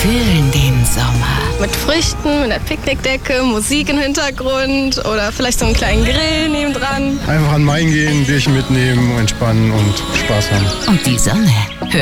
fühlen den Sommer. Mit Früchten, mit einer Picknickdecke, Musik im Hintergrund oder vielleicht so einen kleinen Grill nebendran. Einfach an den Main gehen, Bierchen mitnehmen, entspannen und Spaß haben. Und die Sonne